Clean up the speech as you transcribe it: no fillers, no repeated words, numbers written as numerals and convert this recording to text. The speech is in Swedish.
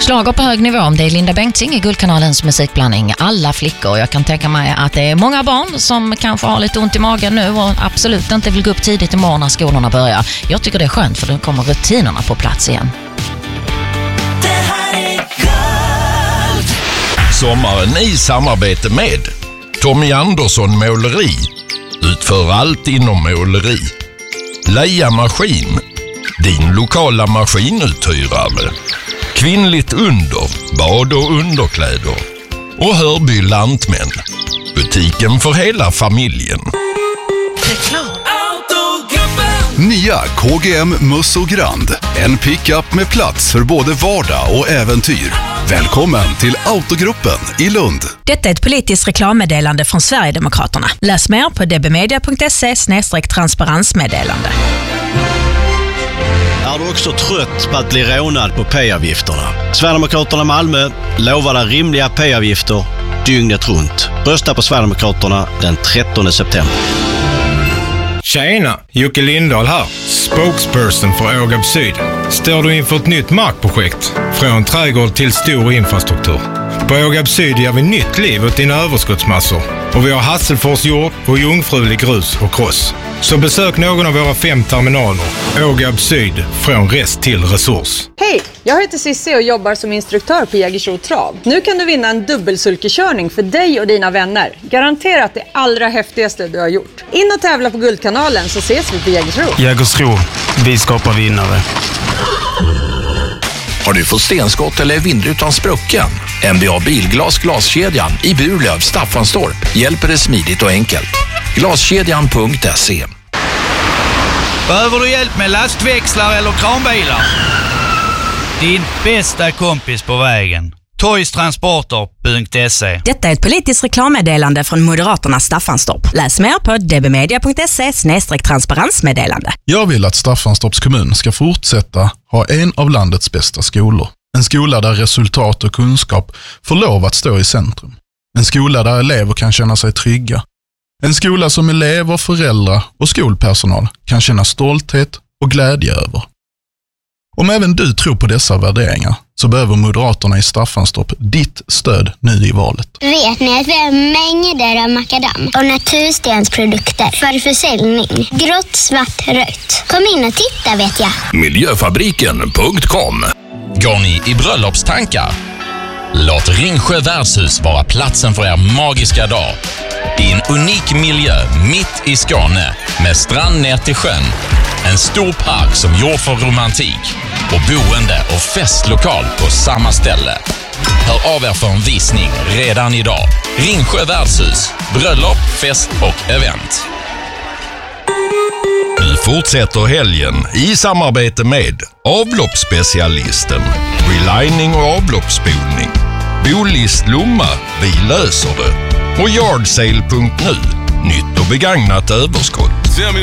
Slager på hög nivå, det är Linda Bengtzing i Guldkanalens musikblandning Alla flickor. Jag kan tänka mig att det är många barn som kanske har lite ont i magen nu och absolut inte vill gå upp tidigt imorgon när skolorna börjar. Jag tycker det är skönt för då kommer rutinerna på plats igen. Det här är Guld. Sommaren i samarbete med Tommy Andersson Måleri. Utför allt inom måleri. Leia Maskin, din lokala maskinuthyrare. Kvinnligt under, bad och underkläder. Och Hörby Lantmän, butiken för hela familjen. Nya KGM Musso Grand. En pickup med plats för både vardag och äventyr. Välkommen till Autogruppen i Lund. Detta är ett politiskt reklammeddelande från Sverigedemokraterna. Läs mer på dbmedia.se/transparensmeddelande. Är du också trött på att bli rånad på P-avgifterna? Sverigedemokraterna Malmö lovar dig rimliga P-avgifter dygnet runt. Rösta på Sverigedemokraterna den 13 september. Tjena, Jocke Lindahl här, spokesperson för Ågab Syd. Står du inför ett nytt markprojekt? Från trädgård till stor infrastruktur. På Ågab Syd ger vi nytt liv åt dina överskottsmassor. Och vi har Hasselfors jord och jungfrulig grus och kross. Så besök någon av våra 5 terminaler. Ågab Syd, från rest till resurs. Hej, jag heter Sissi och jobbar som instruktör på Jägersro Trav. Nu kan du vinna en dubbelsulkekörning för dig och dina vänner. Garanterat det allra häftigaste du har gjort. In och tävla på Guldkanalen så ses vi på Jägersro. Jägersro, vi skapar vinnare. Har du fått stenskott eller vindrutan sprucken? NBA Bilglas glaskedjan i Burlöv, Staffanstorp hjälper dig smidigt och enkelt. Glaskedjan.se. Behöver du hjälp med lastväxlar eller kranbilar? Din bästa kompis på vägen. Toystransporter.se. Detta är ett politiskt reklammeddelande från Moderaterna Staffanstorp. Läs mer på dbmedia.se/transparensmeddelande. Jag vill att Staffanstorps kommun ska fortsätta ha en av landets bästa skolor. En skola där resultat och kunskap får lov att stå i centrum. En skola där elever kan känna sig trygga. En skola som elever, föräldrar och skolpersonal kan känna stolthet och glädje över. Om även du tror på dessa värderingar så behöver Moderaterna i Staffanstorp ditt stöd nu i valet. Vet ni att vi har mängder av makadam och naturstensprodukter för försäljning? Grått, svart, rött. Kom in och titta vet jag. Miljöfabriken.com. Går ni i bröllopstankar? Låt Ringsjö värdshus vara platsen för er magiska dag. I en unik miljö mitt i Skåne med strand ner till sjön. En stor park som gjord för romantik och boende och festlokal på samma ställe. Hör av er för en visning redan idag. Ringsjö värdshus, bröllop, fest och event. Nu fortsätter helgen i samarbete med avloppsspecialisten, relining och avloppsspolning, Bolist Lomma, vi löser det, och Yardsale.nu, nytt och begagnat överskott.